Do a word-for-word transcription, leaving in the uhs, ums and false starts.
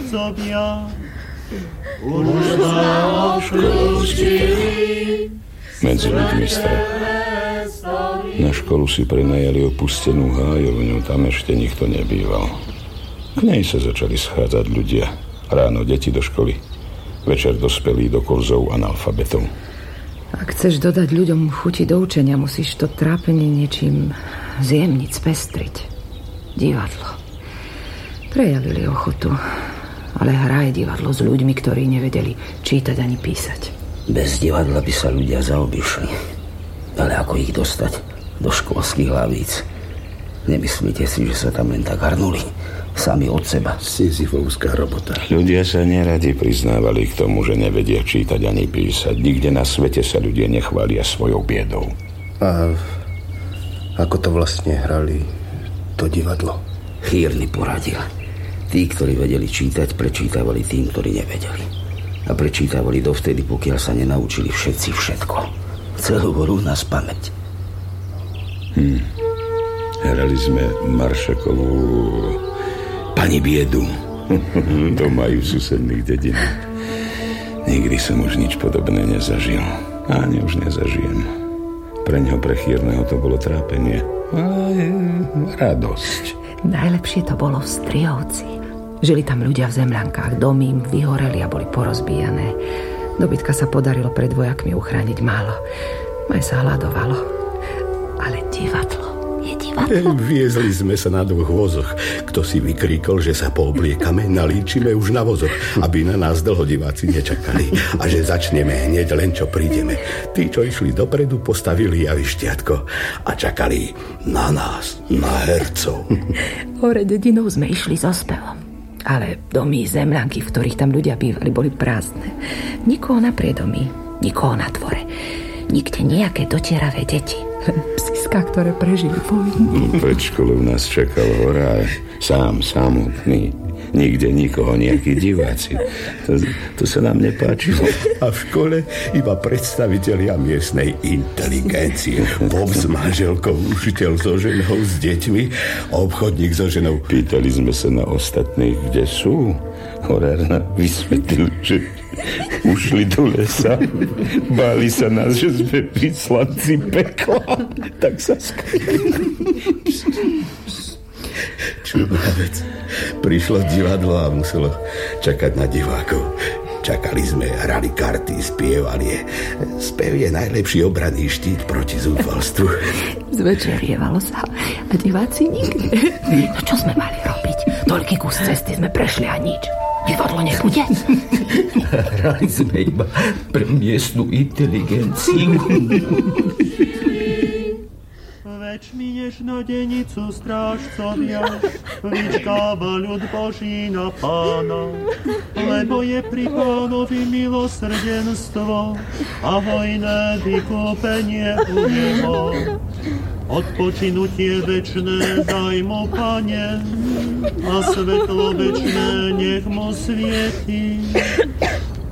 strážcovia už sa obklúčili medzi ľuďmi strach. Na školu si prenajali opustenú hájovňu, tam ešte nikto nebýval. K nej sa začali schádzať ľudia. Ráno deti do školy, večer dospelí do kurzov analfabetov. Ak chceš dodať ľuďom chuti do učenia, musíš to trápenie niečím zjemniť, spestriť. Divadlo. Prejavili ochotu, ale hraje divadlo s ľuďmi, ktorí nevedeli čítať ani písať. Bez divadla by sa ľudia zaobišli. Ale ako ich dostať do školských hlavíc? Nemyslíte si, že sa tam len tak hrnuli sami od seba? Sizifovská robota. Ľudia sa neradi priznávali k tomu, že nevedia čítať ani písať. Nikde na svete sa ľudia nechvália svojou biedou. A ako to vlastne hrali to divadlo? Chýrny poradil. Tí, ktorí vedeli čítať, prečítavali tým, ktorí nevedeli. A prečítavali dovtedy, pokiaľ sa nenaučili všetci všetko. Celú horu na spamäť. Hm. Hrali sme Maršakovú Pani Biedu. To majú v susedných dedinách. Nikdy som už nič podobné nezažil. Ani už nezažijem. Pre ňoho, pre Chýrneho to bolo trápenie. Ale radosť. Najlepšie to bolo v Strihovci. Žili tam ľudia v zemľankách. Domy im vyhoreli a boli porozbíjané. Dobytka sa podarilo pred vojakmi uchrániť málo. Aj sa hľadovalo. Ale divadlo. Viezli sme sa na dvoch vozoch. Kto si vykríkol, že sa poobliekame, nalíčime už na vozoch, aby na nás dlho diváci nečakali. A že začneme hneď len, čo prídeme. Tí, čo išli dopredu, postavili javištiatko a čakali na nás, na hercov. Hore dedinou sme išli so spevom. Ale domy, zemľanky, v ktorých tam ľudia bývali, boli prázdne. Nikoho na priedomí, nikoho na dvore. Nikde nejaké dotieravé deti. Psiska, ktoré prežili vojnu. Pred školou nás čakal hora, sám, samotný. Nikde nikoho, nejakí diváci. To, to sa nám nepáčilo. A v škole iba predstavitelia miestnej inteligencie. Bob s manželkou, učiteľ so ženou, s deťmi, obchodník so ženou. Pýtali sme sa na ostatných, kde sú. Horár nám vysvetlil, že ušli do lesa. Báli sa nás, že sme vyslanci pekla. Tak sa skryli. Čudná vec. Prišlo divadlo a muselo čakať na divákov. Čakali sme, hrali karty, spievali. Spev je najlepší obranný štít proti zúfalstvu. Zvečerievalo sa a diváci nikde. No čo sme mali robiť? Toľký kus cesty sme prešli a nič. Divadlo nebude? Hrali sme iba pre miestnu inteligenciu. Večmi než na denicu strážcovia vyčkáva ľud Boží na Pána, lebo je pri Pánovi milosrdenstvo a hojné vykúpenie u Neho. Odpočinutie večné daj mu, Pane, a svetlo večné nech mu svieti.